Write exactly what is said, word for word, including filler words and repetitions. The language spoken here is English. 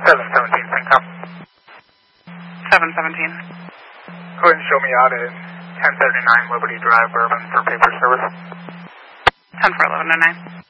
seven seventeen, Syncom. seven seventeen. Go ahead and show me out at ten seventy-nine Liberty Drive, Bourbon for paper service. ten four eleven oh nine.